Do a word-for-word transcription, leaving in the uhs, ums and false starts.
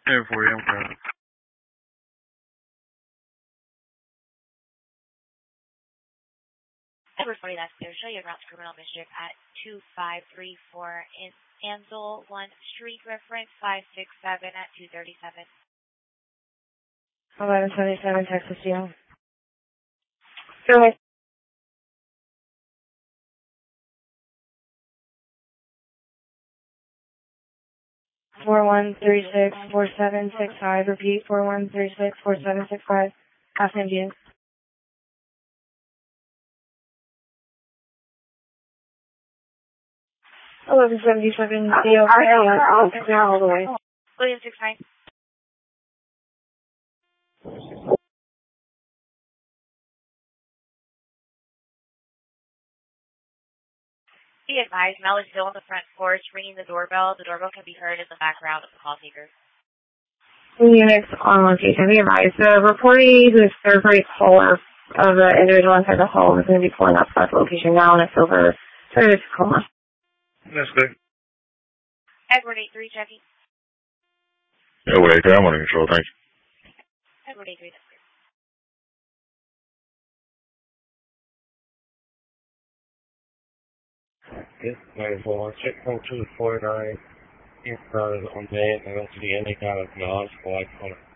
ten forty, I'm coming. Edward forty, that's clear. Show your route to criminal mischief at two five three four in Ansel one Street, reference five six seven at two thirty-seven. eleven seventy-seven, Texas, Deal. Go ahead. four one three six four seven six five, repeat, four one three six four seven six five, Los Angeles. eleven seventy-seven, Deal. Now all the way. William six nine. Be advised, Mel is still on the front porch ringing the doorbell. The doorbell can be heard in the background of the call taker. Units on location. Be advised, the reportee who is third-party caller of the individual inside the home is going to be pulling up that location now in a silver service coma. That's good. Edward eight three, checking. Edward eight three, I'm under control, thanks. Edward eight three, that's clear. Yes, nine four one, check code two four nine, eastbound on Van, and that's the ending out of knowledge for life color.